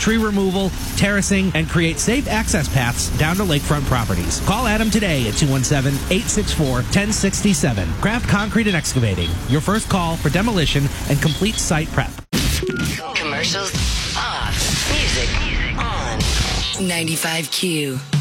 tree removal, terracing, and create safe access paths down to lakefront properties. Call Adam today at 217-864-1067. Craft Concrete and Excavating. Your first call for demolition and complete site prep. Commercials off. Music on. 95Q.